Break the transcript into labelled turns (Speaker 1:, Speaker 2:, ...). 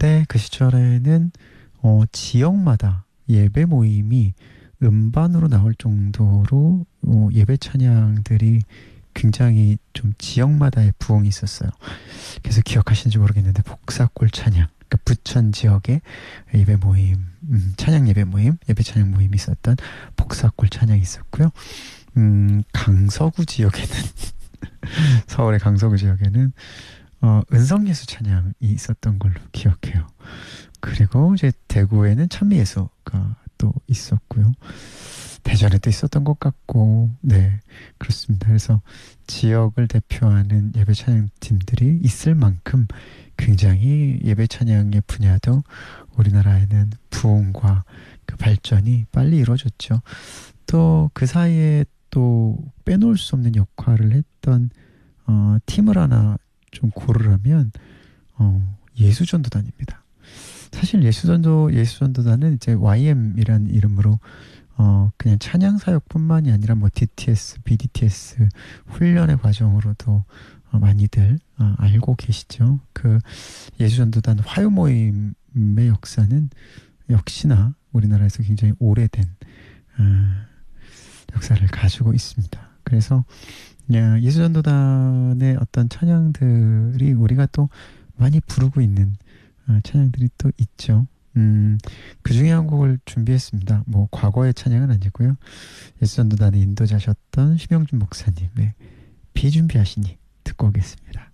Speaker 1: 근데 그 시절에는 지역마다 예배 모임이 음반으로 나올 정도로 예배 찬양들이 굉장히 좀 지역마다의 부흥이 있었어요. 그래서 기억하시는지 모르겠는데 복사골 찬양, 그러니까 부천 지역에 예배 모임, 찬양 예배 모임, 예배 찬양 모임이 있었던 복사골 찬양이 있었고요. 강서구 지역에는 서울의 강서구 지역에는 은성예수 찬양이 있었던 걸로 기억해요. 그리고 이제 대구에는 찬미예수가 또 있었고요. 대전에도 있었던 것 같고, 네, 그렇습니다. 그래서 지역을 대표하는 예배 찬양 팀들이 있을 만큼 굉장히 예배 찬양의 분야도 우리나라에는 부흥과 그 발전이 빨리 이루어졌죠. 또 그 사이에 또 빼놓을 수 없는 역할을 했던 팀을 하나 좀 고르라면 예수전도단입니다. 사실 예수전도단은 이제 YM이라는 이름으로 그냥 찬양 사역뿐만이 아니라 뭐 DTS, BDTS 훈련의 과정으로도 많이들 알고 계시죠. 그 예수전도단 화요 모임의 역사는 역시나 우리나라에서 굉장히 오래된 역사를 가지고 있습니다. 그래서 예수전도단의 어떤 찬양들이 우리가 또 많이 부르고 있는 찬양들이 또 있죠. 그 중에 한 곡을 준비했습니다. 뭐 과거의 찬양은 아니고요. 예수전도단의 인도자셨던 심영준 목사님의 비준비하시니 듣고 오겠습니다.